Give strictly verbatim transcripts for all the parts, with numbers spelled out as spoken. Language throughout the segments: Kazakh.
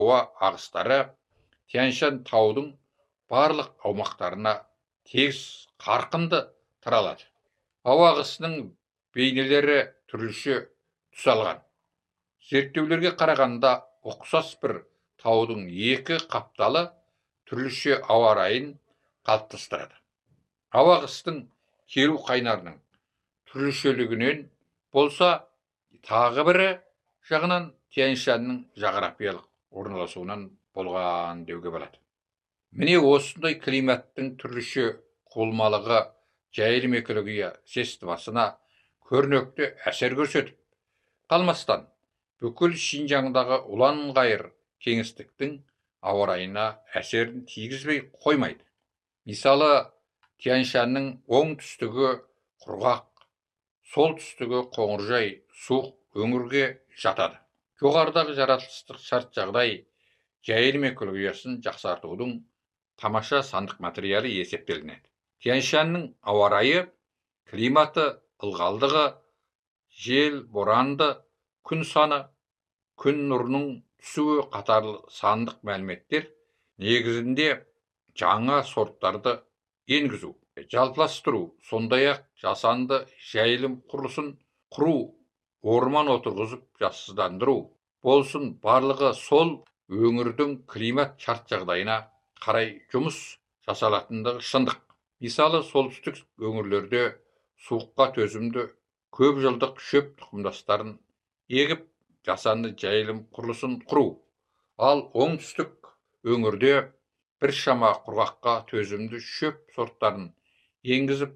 ауа ағыстары Тянь-Шань таудың барлық аумақтарына тегіс қарқынды таралады. Ауа ағысының бейнелері түрліше түс алған. Зерттеулерге қарағанда ұқсас бір таудың екі қапталы түрліше ауа райын қалыптастырады. Ауа ағыстың келу қайнарының түрлішелігінен болса, тағы бірі жағынан Тянь-Шаньның жағрафиялық орналасуынан болған деуге болады. Міне осындай климаттың түрліше құбылмалығы жайылым экология системасына көрнекті әсер көрсетіп қалмастан, бүкіл Шинжаңдағы ұлан-ғайыр кеңістіктің ауа райына әсерін тигізбей қоймайды. Мысалы, Тянь-Шаньның оңтүстігі құрғақ, солтүстігі қоңыржай, суық өңірге жатады. Жоғарыдағы жаратылыстық шарт жағдай жайылым экологиясын жақсартудың тамаша сандық материалы есептелінеді. Тянь-Шаньның ауа райы, климаты, ылғалдығы, жел, боранды, күн саны, күн нұрының түсуі қатарлы сандық мәліметтер негізінде жаңа сорттарды енгізу, жалпыластыру, сондай-ақ жасанды жайылым құрылысын құру, орман отырғызып жассыздандыру болсын, барлығы сол өңірдің климат шарт жағдайына қарай жұмыс жасалатындығы шындық. Мысалы, солтүстік өңірлерде суыққа төзімді көп жылдық шөп тұқымдастарын егіп жасанды жайылым құрылысын құру, ал оңтүстік өңірде біршама құрғаққа төзімді шөп сорттарын енгізіп,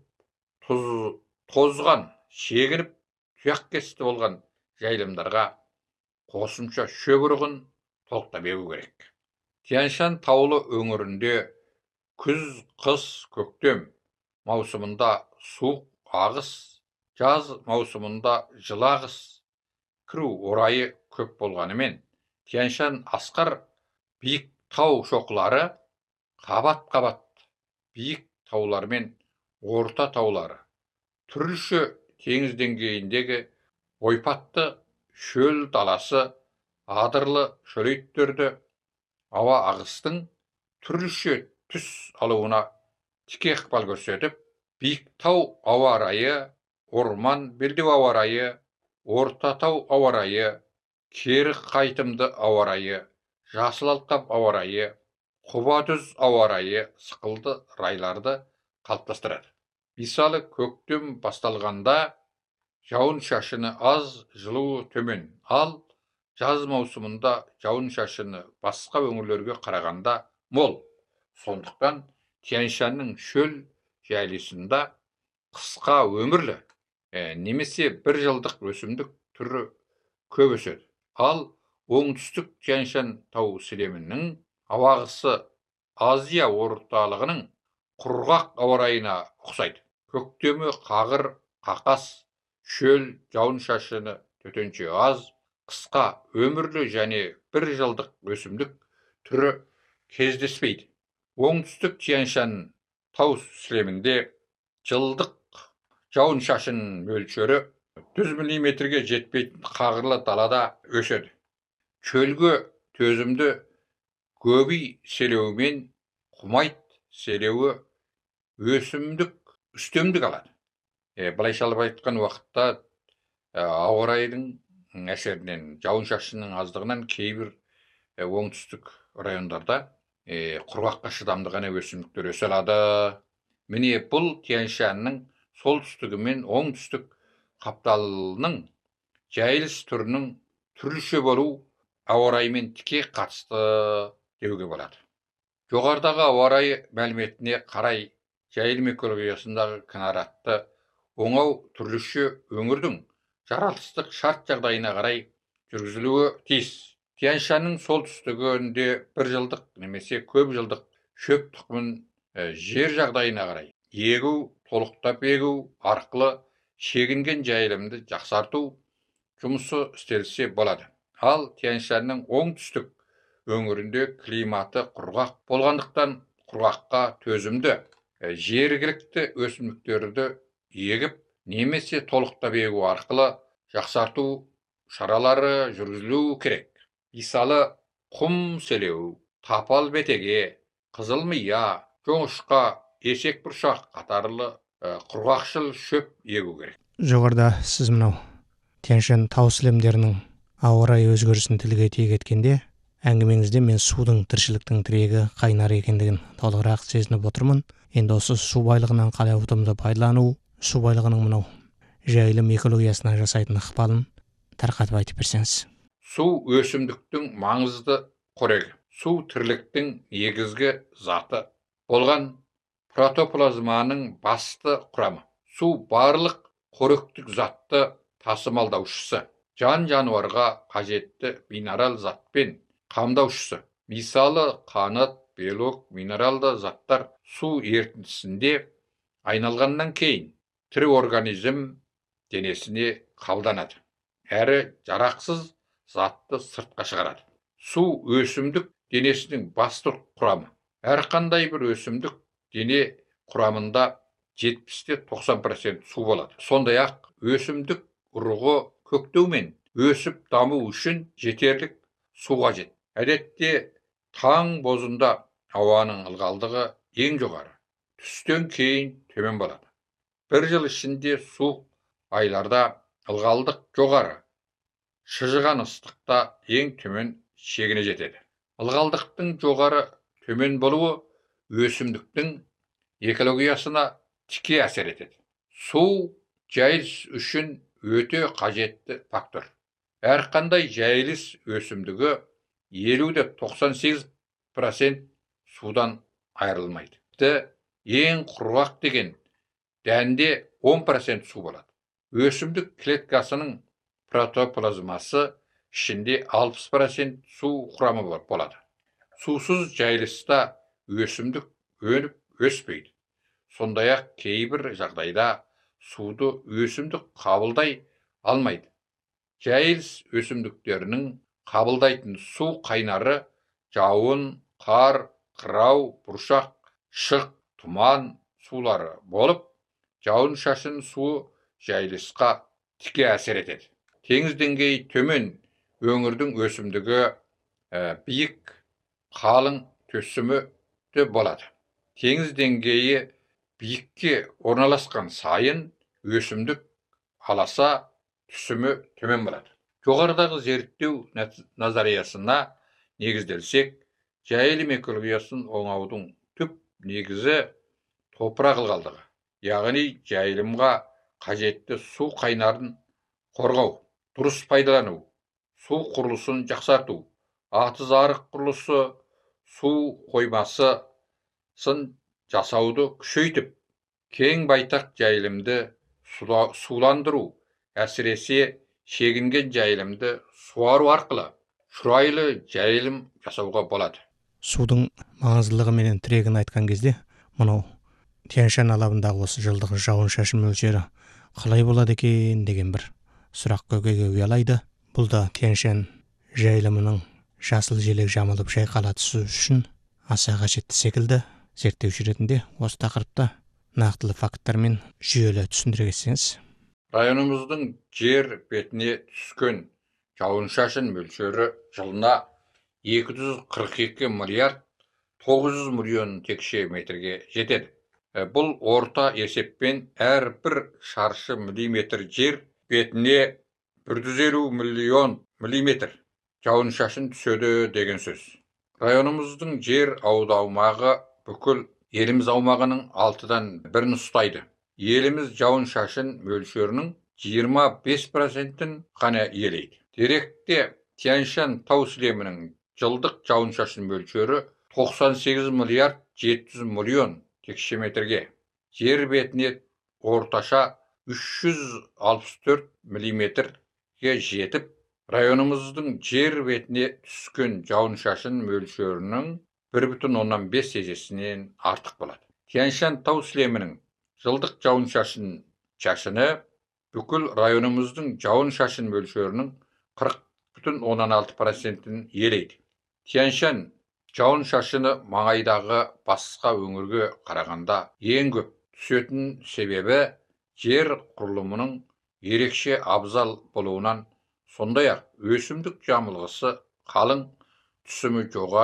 тозған, шегініп, тұяқ кесті болған жайылымдарға қосымша шөп ұрығын толықтап егу керек. Тянь-Шань таулы өңірінде күз, қыс, көктем маусымында суық ағыс, жаз маусымында жылы ағыс кіру орайы көп болғанымен, Тянь-Шань асқар биік тау шоқылары, қабат-қабат биік таулармен орта таулары, түрліше теңіз деңгейіндегі ойпатты шөл даласы, адырлы шөлейттерді ауа ағыстың түрліше түс алуына тіке ықпал көрсетіп, биік тау ауа райы, орман белдеу ауа райы, орта тау ауа райы, кері қайтымды ауа райы, жасыл алқап ауа райы, құба түз ауа райы сықылды райларды қалыптастырады. Мысалы, көктем басталғанда жауын шашыны аз, жылуы төмен, ал жаз маусымында жауын шашыны басқа өңірлерге қарағанда мол. Сондықтан Тянь-Шаньның шөл жайлысында қысқа өмірлі немесе бір жылдық өсімдік түрі көп өседі. Ал оңтүстік Тянь-Шань тау сілемінің ауа ағысы Азия орталығының құрғақ ауа райына ұқсайды. Көктемі қағыр, қақас, шөл, жауын шашыны төтенше аз, қысқа өмірлі және бір жылдық өсімдік түрі кездеспейді. Оңтүстік Тянь-Шань тау сілемінде жылдық жауын шашын мөлшері жүз миллиметрге жетпейтін қағырлы далада өседі. Шөлге төзімді көбей селеуімен құмайт селеуі өсімдік үстемдік алады. Былайша айтқан уақытта ауа райының әсерінен, жауын шашынның аздығынан кейбір оңтүстік райондарда құрғаққа шыдамды ғана өсімдіктер өсе алады. Міне бұл Тянь-Шаньның солтүстігі мен оңтүстік қапталының жайылыс түрінің түрліше болу ауа райымен тіке қатысты деуге болады. Жоғарыдағы ауа райы мәліметіне қарай жайылым экологиясындағы кінаратты оңау түрліше өңірдің жаратылыстық шарт жағдайына қарай жүргізілуі тиіс. Тянь-Шаньның солтүстігінде бір жылдық немесе көп жылдық шөп тұқымын жер жағдайына қарай егу, толықтап егу арқылы шегінген жайылымды жақсарту жұмысы істелсе болады. Ал Тянь-Шаньның оңтүстік өңірінде климаты құрғақ болғандықтан құрғаққа төзімді жергілікті өсімдіктерді егіп немесе толықтап егу арқылы жақсарту шаралары жүргізілу керек. Мысалы, құм селеу, тапал бетеге, қызыл мия, жоңышқа, есек бұршақ қатарлы ә, құрғақшыл шөп егу керек. Жоғарыда сіз мынау Тянь-Шань тау сілемдерінің ауа райы өзгерісін тілге тиек еткенде, әңгімеңізде мен судың тіршіліктің тірегі, қайнары екендігін толығырақ сезініп отырмын. Енді осы су байлығынан қалай ұтымды пайдалану, су байлығының мынау жайылым экологиясына жасайтын ықпалын тарқатып айтып берсеңіз. Су өсімдіктің маңызды қорегі. Су тірліктің негізгі заты болған протоплазманың басты құрамы. Су барлық қоректік затты тасымалдаушысы. Жан жануарға қажетті минерал затпен қамдаушысы. Мысалы, қанат, белок, минералды заттар су ерітіндісінде айналғаннан кейін тірі организм денесіне қабылданады. Әрі жарақсыз затты сыртқа шығарады. Су өсімдік денесінің басты құрамы. Әрқандай бір өсімдік дене құрамында жетпістен тоқсан процент су болады. Сондай-ақ өсімдік ұрығы көктеумен өсіп даму үшін жетерлік су қажет. Әдетте таң бозында ауаның ылғалдығы ең жоғары, түстен кейін төмен болады. Бір жыл ішінде суық айларда ылғалдық жоғары, шыжыған ыстықта ең төмен шегіне жетеді. Ылғалдықтың жоғары төмен болуы өсімдіктің экологиясына тіке әсер етеді. Су жайылыс үшін өте қажетті фактор. Әрқандай жайылыс өсімдігі елуден тоқсан сегіз процент судан айырылмайды. Ең құрғақ деген дәнде он процент су болады. Өсімдік клеткасының протоплазмасы ішінде алпыс процент су құрамы болады. Сусыз жайылыста өсімдік өніп өспейді. Сондай-ақ кейбір жағдайда суды өсімдік қабылдай алмайды. Жайылыс өсімдіктерінің қабылдайтын су қайнары жауын, қар, қырау, бұршақ, шық, тұман сулары болып, жауын-шашын суы жайылысқа тіке әсер етеді. Теңіз деңгейі төмен өңірдің өсімдігі ә, биік, қалың төсімі де болады. Теңіз деңгейі биікке орналасқан сайын өсімдік аласа түсімі төмен болады. Жоғарыдағы зерттеу назариясына негізделсек, жайылым экологиясын оңаудың түп негізі топырақ ылғалдығы, яғни жайылымға қажетті су қайнарын қорғау, дұрыс пайдалану, су құрылысын жақсарту, атыз арық құрылысы, су қоймасын жасауды күшейтіп, кең байтақ жайылымды суландыру, әсіресе шегінген жайылымды суару арқылы шұрайлы жайылым жасауға болады. Судың маңыздылығы менен тірегін айтқан кезде, мынау Тянь-Шань алабындағы осы жылдық жауын-шашын мөлшері қалай болады екен деген бір сұрақ көкейге ұялайды. Бұл да Тянь-Шань жайылымының жасыл желек жамылып жайқала түсу үшін аса қажетті секілді. Зерттеуші ретінде осы тақырыпта нақтылы факттармен жүйелі түсіндіре кетсеңіз. Районымыздың жер бетіне түскен жауын-шашын мөлшері жылына екі жүз қырық екі миллиард тоғыз жүз миллион текше метрге жетеді. Бұл орта есеппен әрбір шаршы миллиметр жер бетіне бір жүз елу миллион миллиметр жауын-шашын түседі деген сөз. Районымыздың жер аумағы бүкіл еліміз аумағының алтыдан бірін ұстайды. Еліміз жауын-шашын мөлшерінің жиырма бес процентін ғана иелейді. Деректе Тянь-Шань тау сілемінің жылдық жауын-шашын мөлшері тоқсан сегіз миллиард жеті жүз миллион текше метрге, жер бетіне орташа үш жүз алпыс төрт миллиметрге жетіп, районымыздың жер бетіне түскен жауын-шашын мөлшерінің бір бүтін оннан бес есесінен артық болады. Тянь-Шань тау сілемінің жылдық жауын-шашын шашыны бүкіл районымыздың жауын-шашын мөлшерінің қырық бүтін оннан алты процентін иелейді. Тянь-Шань жауын-шашыны маңайдағы басқа өңірге қарағанда ең көп түсетін себебі жер құрылымының ерекше абзал болуынан, сондай-ақ өсімдік жамылғысы қалың, түсімі жоғары